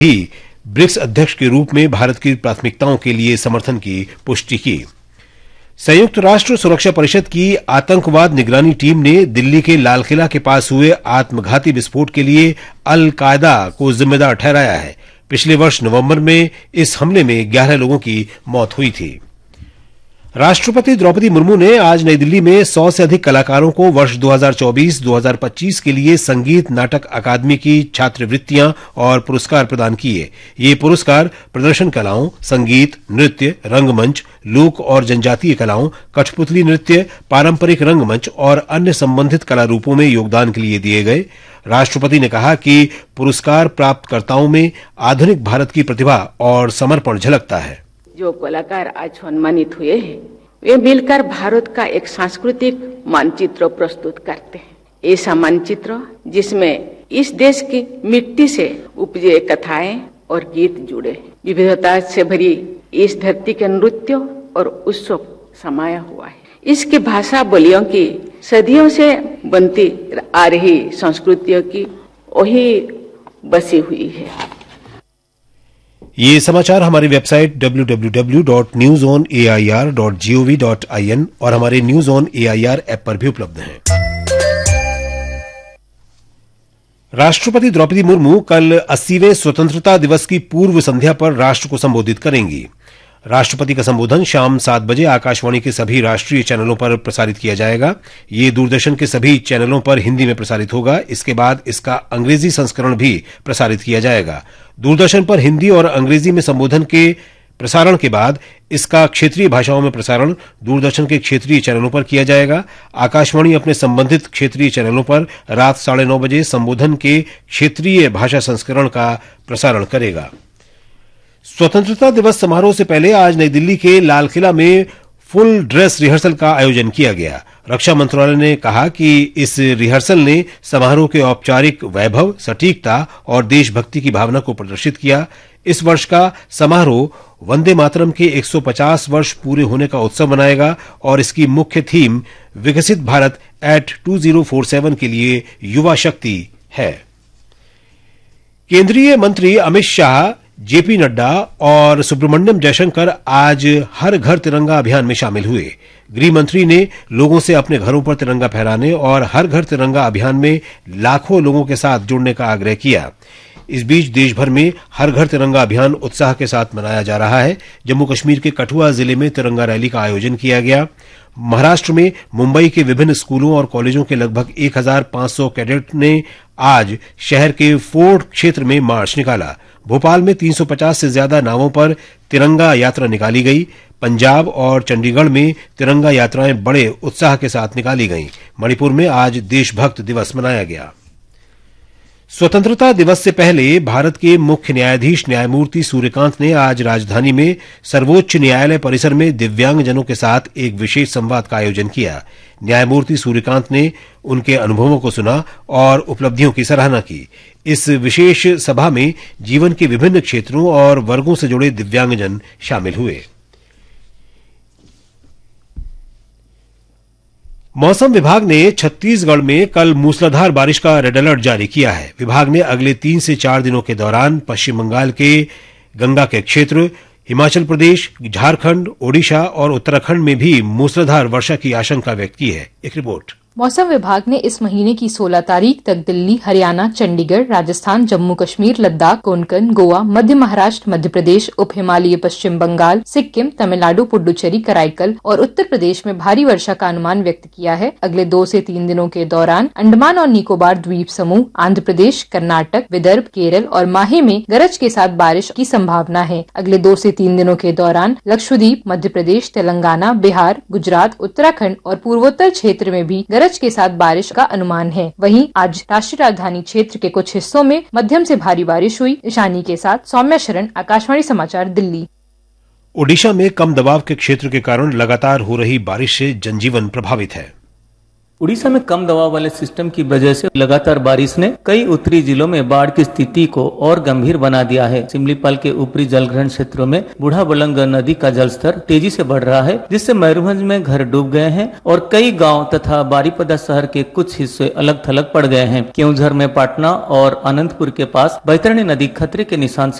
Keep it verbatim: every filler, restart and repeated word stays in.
भी ब्रिक्स अध्यक्ष के रूप में भारत की प्राथमिकताओं के लिए समर्थन की पुष्टि की। संयुक्त राष्ट्र सुरक्षा परिषद की आतंकवाद निगरानी टीम ने दिल्ली के लाल किला के पास हुए आत्मघाती विस्फोट के लिए अल कायदा को जिम्मेदार ठहराया है। पिछले वर्ष नवंबर में इस हमले में ग्यारह लोगों की मौत हुई थी। राष्ट्रपति द्रौपदी मुर्मू ने आज नई दिल्ली में सौ से अधिक कलाकारों को वर्ष दो हज़ार चौबीस दो हज़ार पच्चीस के लिए संगीत नाटक अकादमी की छात्रवृत्तियां और पुरस्कार प्रदान किए। ये पुरस्कार प्रदर्शन कलाओं, संगीत, नृत्य, रंगमंच, लोक और जनजातीय कलाओं, कठपुतली नृत्य, पारंपरिक रंगमंच और अन्य संबंधित कला रूपों में योगदान के लिए दिए गए। राष्ट्रपति ने कहा कि पुरस्कार प्राप्तकर्ताओं में आधुनिक भारत की प्रतिभा और समर्पण झलकता है। जो कलाकार आज सम्मानित हुए हैं वे मिलकर भारत का एक सांस्कृतिक मानचित्र प्रस्तुत करते हैं। ऐसा मानचित्र जिसमें इस देश की मिट्टी से उपजे कथाएं और गीत जुड़े, विविधता से भरी इस धरती के नृत्य और उत्सव समाया हुआ है। इसकी भाषा बोलियों की सदियों से बनती आ रही संस्कृतियों की वही बसी हुई है। ये समाचार हमारी website W W W dot news on A I R dot G O V dot I N और हमारे news on A I R app पर भी उपलब्ध हैं। राष्ट्रपति द्रौपदी मुर्मू कल अस्सीवें स्वतंत्रता दिवस की पूर्व संध्या पर राष्ट्र को संबोधित करेंगी। राष्ट्रपति का संबोधन शाम सात बजे आकाशवाणी के सभी राष्ट्रीय चैनलों पर प्रसारित किया जाएगा। ये दूरदर्शन के सभी चैनलों पर हिंदी में प्रसारित होगा। इसके बाद इसका अंग्रेजी संस्करण भी प्रसारित किया जाएगा। दूरदर्शन पर हिंदी और अंग्रेजी में संबोधन के प्रसारण के बाद इसका क्षेत्रीय भाषाओं में प्रसारण दूरदर्शन के क्षेत्रीय चैनलों पर किया जाएगा। आकाशवाणी अपने संबंधित क्षेत्रीय चैनलों पर रात साढ़े नौ बजे संबोधन के क्षेत्रीय भाषा संस्करण का प्रसारण करेगा। स्वतंत्रता दिवस समारोह से पहले आज नई दिल्ली के लाल किला में फुल ड्रेस रिहर्सल का आयोजन किया गया। रक्षा मंत्रालय ने कहा कि इस रिहर्सल ने समारोह के औपचारिक वैभव, सटीकता और देशभक्ति की भावना को प्रदर्शित किया। इस वर्ष का समारोह वंदे मातरम के एक सौ पचास वर्ष पूरे होने का उत्सव मनाएगा और इसकी मुख्य थीम विकसित भारत एट दो हज़ार सैंतालीस के लिए युवा शक्ति है। केंद्रीय मंत्री अमित शाह, जेपी नड्डा और सुब्रमण्यम जयशंकर आज हर घर तिरंगा अभियान में शामिल हुए। गृह मंत्री ने लोगों से अपने घरों पर तिरंगा फहराने और हर घर तिरंगा अभियान में लाखों लोगों के साथ जुड़ने का आग्रह किया। इस बीच देश भर में हर घर तिरंगा अभियान उत्साह के साथ मनाया जा रहा है। जम्मू कश्मीर के कठुआ जिले में तिरंगा रैली का आयोजन किया गया। महाराष्ट्र में मुंबई के विभिन्न स्कूलों और कॉलेजों के लगभग एक हज़ार पांच सौ कैडेट ने आज शहर के फोर्ट क्षेत्र में मार्च निकाला। भोपाल में तीन सौ पचास से ज्यादा नावों पर तिरंगा यात्रा निकाली गई। पंजाब और चंडीगढ़ में तिरंगा यात्राएं बड़े उत्साह के साथ निकाली गईं। मणिपुर में आज देशभक्त दिवस मनाया गया। स्वतंत्रता दिवस से पहले भारत के मुख्य न्यायाधीश न्यायमूर्ति सूर्यकांत ने आज राजधानी में सर्वोच्च न्यायालय परिसर में दिव्यांगजनों के साथ एक विशेष संवाद का आयोजन किया। न्यायमूर्ति सूर्यकांत ने उनके अनुभवों को सुना और उपलब्धियों की सराहना की। इस विशेष सभा में जीवन के विभिन्न क्षेत्रों और वर्गों से जुड़े दिव्यांगजन शामिल हुए। मौसम विभाग ने छत्तीसगढ़ में कल मूसलाधार बारिश का रेड अलर्ट जारी किया है। विभाग ने अगले तीन से चार दिनों के दौरान पश्चिम बंगाल के गंगा के क्षेत्र, हिमाचल प्रदेश, झारखंड, ओडिशा और उत्तराखंड में भी मूसलाधार वर्षा की आशंका व्यक्त की है। एक रिपोर्ट। मौसम विभाग ने इस महीने की सोलह तारीख तक दिल्ली, हरियाणा, चंडीगढ़, राजस्थान, जम्मू कश्मीर, लद्दाख, कोंकण, गोवा, मध्य महाराष्ट्र, मध्य प्रदेश, उप हिमालय पश्चिम बंगाल, सिक्किम, तमिलनाडु, पुडुचेरी, कराईकल और उत्तर प्रदेश में भारी वर्षा का अनुमान व्यक्त किया है। अगले दो से तीन दिनों के दौरान अंडमान और निकोबार द्वीप समूह, आंध्र प्रदेश, कर्नाटक, विदर्भ, केरल और माहे में गरज के साथ बारिश की संभावना है। अगले दो से तीन दिनों के दौरान लक्षद्वीप, मध्य प्रदेश, तेलंगाना, बिहार, गुजरात, उत्तराखंड और पूर्वोत्तर क्षेत्र में भी गरज के साथ बारिश का अनुमान है। वहीं आज राष्ट्रीय राजधानी क्षेत्र के कुछ हिस्सों में मध्यम से भारी बारिश हुई। ईशानी के साथ सौम्या शरण, आकाशवाणी समाचार, दिल्ली। ओडिशा में कम दबाव के क्षेत्र के कारण लगातार हो रही बारिश से जनजीवन प्रभावित है। उड़ीसा में कम दबाव वाले सिस्टम की वजह से लगातार बारिश ने कई उत्तरी जिलों में बाढ़ की स्थिति को और गंभीर बना दिया है। सिमलीपाल के ऊपरी जलग्रहण क्षेत्रों में बूढ़ा बुलंग नदी का जलस्तर तेजी से बढ़ रहा है, जिससे मयूरभंज में घर डूब गए हैं और कई गांव तथा बारीपदा शहर के कुछ हिस्से अलग थलग पड़ गए हैं। केवझर में पाटना और अनंतपुर के पास बैतरणी नदी खतरे के निशान से